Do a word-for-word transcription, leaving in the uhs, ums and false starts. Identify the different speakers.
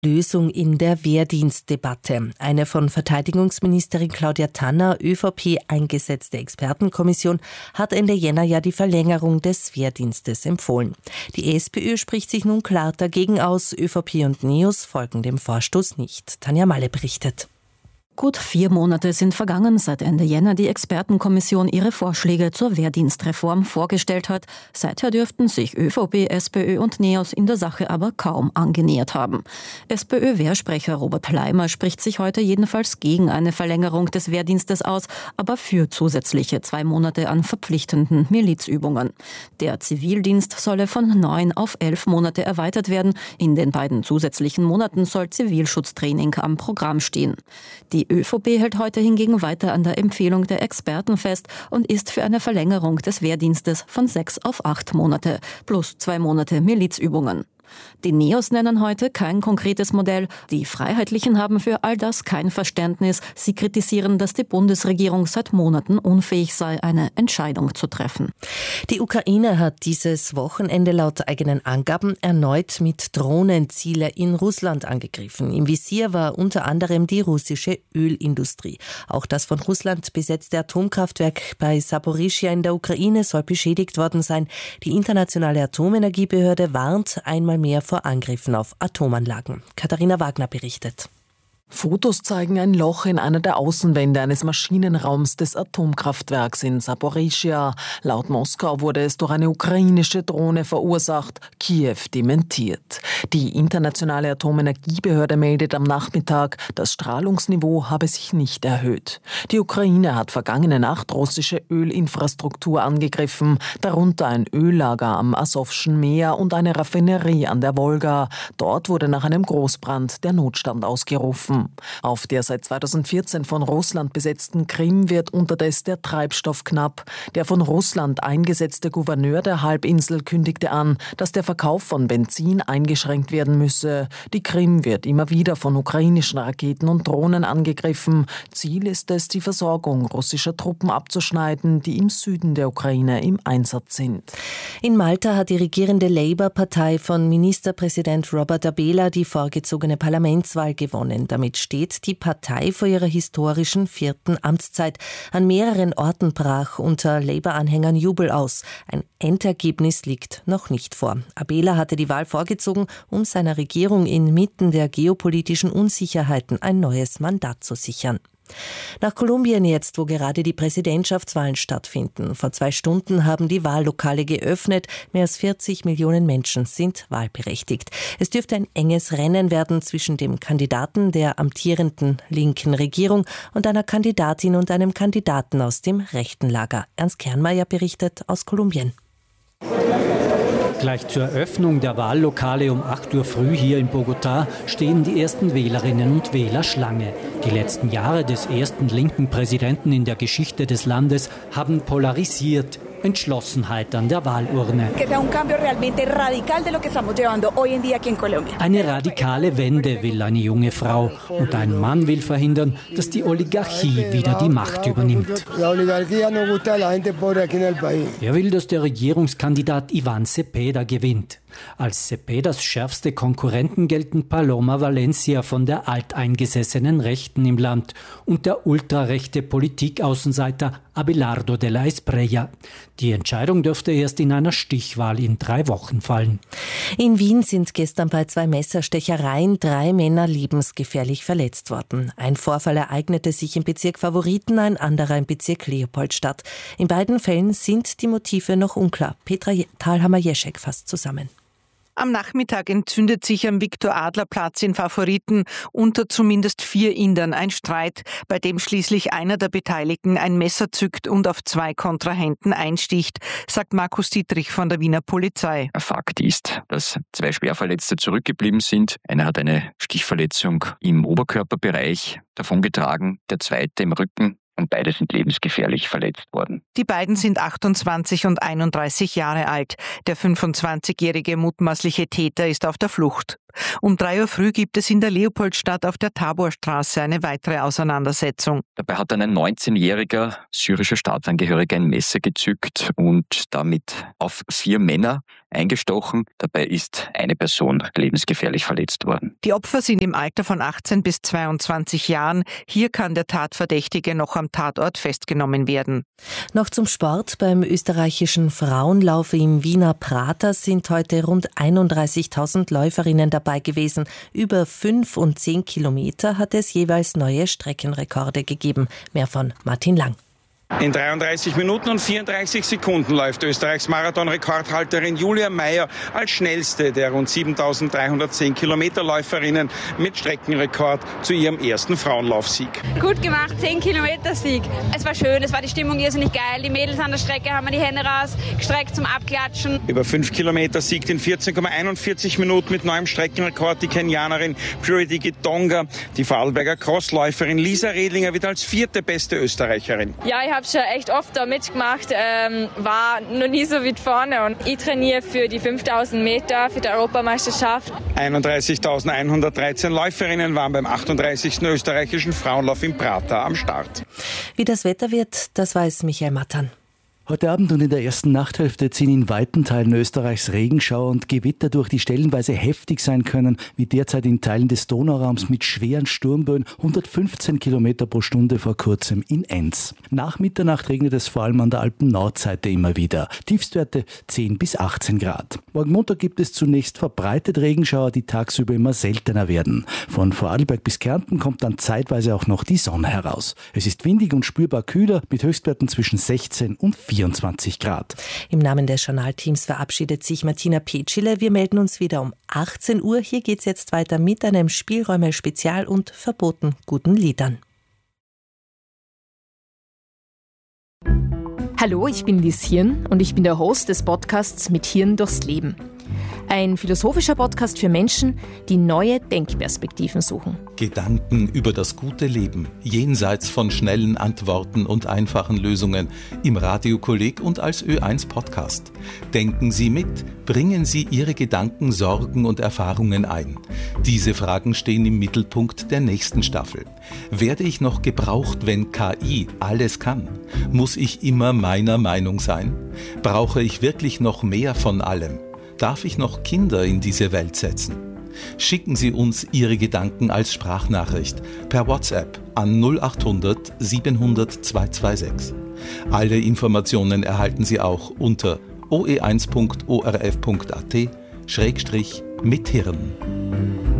Speaker 1: Lösung in der Wehrdienstdebatte. Eine von Verteidigungsministerin Claudia Tanner, ÖVP eingesetzte Expertenkommission hat Ende Jänner ja die Verlängerung des Wehrdienstes empfohlen. Die SPÖ spricht sich nun klar dagegen aus. ÖVP und NEOS folgen dem Vorstoß nicht. Tanja Malle berichtet.
Speaker 2: Gut vier Monate sind vergangen, seit Ende Jänner die Expertenkommission ihre Vorschläge zur Wehrdienstreform vorgestellt hat. Seither dürften sich ÖVP, SPÖ und NEOS in der Sache aber kaum angenähert haben. SPÖ-Wehrsprecher Robert Leimer spricht sich heute jedenfalls gegen eine Verlängerung des Wehrdienstes aus, aber für zusätzliche zwei Monate an verpflichtenden Milizübungen. Der Zivildienst solle von neun auf elf Monate erweitert werden. In den beiden zusätzlichen Monaten soll Zivilschutztraining am Programm stehen. Die ÖVP hält heute hingegen weiter an der Empfehlung der Experten fest und ist für eine Verlängerung des Wehrdienstes von sechs auf acht Monate plus zwei Monate Milizübungen. Die NEOS nennen heute kein konkretes Modell. Die Freiheitlichen haben für all das kein Verständnis. Sie kritisieren, dass die Bundesregierung seit Monaten unfähig sei, eine Entscheidung zu treffen.
Speaker 1: Die Ukraine hat dieses Wochenende laut eigenen Angaben erneut mit Drohnen Ziele in Russland angegriffen. Im Visier war unter anderem die russische Ölindustrie. Auch das von Russland besetzte Atomkraftwerk bei Saporischschja in der Ukraine soll beschädigt worden sein. Die internationale Atomenergiebehörde warnt einmal mehr vor Angriffen auf Atomanlagen. Katharina Wagner berichtet.
Speaker 3: Fotos zeigen ein Loch in einer der Außenwände eines Maschinenraums des Atomkraftwerks in Saporischschja. Laut Moskau wurde es durch eine ukrainische Drohne verursacht. Kiew dementiert. Die internationale Atomenergiebehörde meldet am Nachmittag, das Strahlungsniveau habe sich nicht erhöht. Die Ukraine hat vergangene Nacht russische Ölinfrastruktur angegriffen, darunter ein Öllager am Asowschen Meer und eine Raffinerie an der Wolga. Dort wurde nach einem Großbrand der Notstand ausgerufen. Auf der seit zweitausendvierzehn von Russland besetzten Krim wird unterdessen der Treibstoff knapp. Der von Russland eingesetzte Gouverneur der Halbinsel kündigte an, dass der Verkauf von Benzin eingeschränkt werden müsse. Die Krim wird immer wieder von ukrainischen Raketen und Drohnen angegriffen. Ziel ist es, die Versorgung russischer Truppen abzuschneiden, die im Süden der Ukraine im Einsatz sind.
Speaker 1: In Malta hat die regierende Labour-Partei von Ministerpräsident Robert Abela die vorgezogene Parlamentswahl gewonnen. Damit steht die Partei vor ihrer historischen vierten Amtszeit. An mehreren Orten brach unter Labour-Anhängern Jubel aus. Ein Endergebnis liegt noch nicht vor. Abela hatte die Wahl vorgezogen, um seiner Regierung inmitten der geopolitischen Unsicherheiten ein neues Mandat zu sichern. Nach Kolumbien jetzt, wo gerade die Präsidentschaftswahlen stattfinden. Vor zwei Stunden haben die Wahllokale geöffnet. Mehr als vierzig Millionen Menschen sind wahlberechtigt. Es dürfte ein enges Rennen werden zwischen dem Kandidaten der amtierenden linken Regierung und einer Kandidatin und einem Kandidaten aus dem rechten Lager. Ernst Kernmeier berichtet aus Kolumbien.
Speaker 4: Gleich zur Eröffnung der Wahllokale um acht Uhr früh hier in Bogotá stehen die ersten Wählerinnen und Wähler Schlange. Die letzten Jahre des ersten linken Präsidenten in der Geschichte des Landes haben polarisiert. Entschlossenheit an der Wahlurne. Eine radikale Wende will eine junge Frau und ein Mann will verhindern, dass die Oligarchie wieder die Macht übernimmt. Er will, dass der Regierungskandidat Iván Cepeda gewinnt. Als Cepedas schärfste Konkurrenten gelten Paloma Valencia von der alteingesessenen Rechten im Land und der ultrarechte Politikaußenseiter Abelardo de la Espriella. Die Entscheidung dürfte erst in einer Stichwahl in drei Wochen fallen.
Speaker 1: In Wien sind gestern bei zwei Messerstechereien drei Männer lebensgefährlich verletzt worden. Ein Vorfall ereignete sich im Bezirk Favoriten, ein anderer im Bezirk Leopoldstadt. In beiden Fällen sind die Motive noch unklar. Petra Thalhammer-Jeschek fasst zusammen.
Speaker 5: Am Nachmittag entzündet sich am Viktor-Adler-Platz in Favoriten unter zumindest vier Indern ein Streit, bei dem schließlich einer der Beteiligten ein Messer zückt und auf zwei Kontrahenten einsticht, sagt Markus Dietrich von der Wiener Polizei.
Speaker 6: Fakt ist, dass zwei Schwerverletzte zurückgeblieben sind. Einer hat eine Stichverletzung im Oberkörperbereich davongetragen, der zweite im Rücken. Und beide sind lebensgefährlich verletzt worden.
Speaker 5: Die beiden sind achtundzwanzig und einunddreißig Jahre alt. Der fünfundzwanzigjährige mutmaßliche Täter ist auf der Flucht. Um drei Uhr früh gibt es in der Leopoldstadt auf der Taborstraße eine weitere Auseinandersetzung.
Speaker 6: Dabei hat ein neunzehnjähriger syrischer Staatsangehöriger ein Messer gezückt und damit auf vier Männer eingestochen. Dabei ist eine Person lebensgefährlich verletzt worden.
Speaker 5: Die Opfer sind im Alter von achtzehn bis zweiundzwanzig Jahren. Hier kann der Tatverdächtige noch am Tatort festgenommen werden.
Speaker 1: Noch zum Sport. Beim österreichischen Frauenlauf im Wiener Prater sind heute rund einunddreißigtausend Läuferinnen dabei gewesen. Über fünf und zehn Kilometer hat es jeweils neue Streckenrekorde gegeben. Mehr von Martin Lang.
Speaker 7: In dreiunddreißig Minuten und vierunddreißig Sekunden läuft Österreichs Marathon-Rekordhalterin Julia Meyer als schnellste der rund siebentausenddreihundertzehn Kilometerläuferinnen mit Streckenrekord zu ihrem ersten Frauenlaufsieg.
Speaker 8: Gut gemacht, zehn Kilometer Sieg. Es war schön, es war die Stimmung irrsinnig geil. Die Mädels an der Strecke haben mir die Hände rausgestreckt zum Abklatschen.
Speaker 7: Über fünf Kilometer siegt in vierzehn Komma einundvierzig Minuten mit neuem Streckenrekord die Kenianerin Purity Gitonga. Die Vorarlberger Crossläuferin Lisa Redlinger wird als vierte beste Österreicherin.
Speaker 8: Ja, ich habe schon echt oft da mitgemacht, ähm, war noch nie so weit vorne und ich trainiere für die fünftausend Meter, für die Europameisterschaft.
Speaker 7: einunddreißigtausendeinhundertdreizehn Läuferinnen waren beim achtunddreißigsten österreichischen Frauenlauf im Prater am Start.
Speaker 1: Wie das Wetter wird, das weiß Michael Mattern.
Speaker 9: Heute Abend und in der ersten Nachthälfte ziehen in weiten Teilen Österreichs Regenschauer und Gewitter durch, die stellenweise heftig sein können, wie derzeit in Teilen des Donauraums mit schweren Sturmböen, hundertfünfzehn Kilometer pro Stunde vor kurzem in Enns. Nach Mitternacht regnet es vor allem an der Alpen-Nordseite immer wieder. Tiefstwerte zehn bis achtzehn Grad. Morgen Montag gibt es zunächst verbreitet Regenschauer, die tagsüber immer seltener werden. Von Vorarlberg bis Kärnten kommt dann zeitweise auch noch die Sonne heraus. Es ist windig und spürbar kühler mit Höchstwerten zwischen sechzehn und vierundzwanzig Grad.
Speaker 1: Im Namen des Journalteams verabschiedet sich Martina Petschile. Wir melden uns wieder um achtzehn Uhr. Hier geht es jetzt weiter mit einem Spielräume-Spezial und verboten guten Liedern.
Speaker 10: Hallo, ich bin Lies Hirn und ich bin der Host des Podcasts Mit Hirn durchs Leben. Ein philosophischer Podcast für Menschen, die neue Denkperspektiven suchen.
Speaker 11: Gedanken über das gute Leben, jenseits von schnellen Antworten und einfachen Lösungen, im Radiokolleg und als Ö eins Podcast. Denken Sie mit, bringen Sie Ihre Gedanken, Sorgen und Erfahrungen ein. Diese Fragen stehen im Mittelpunkt der nächsten Staffel. Werde ich noch gebraucht, wenn K I alles kann? Muss ich immer meiner Meinung sein? Brauche ich wirklich noch mehr von allem? Darf ich noch Kinder in diese Welt setzen? Schicken Sie uns Ihre Gedanken als Sprachnachricht per WhatsApp an null acht hundert siebenhundert zweihundertsechsundzwanzig. Alle Informationen erhalten Sie auch unter o e eins punkt o r f punkt a t schrägstrich mit Hirn.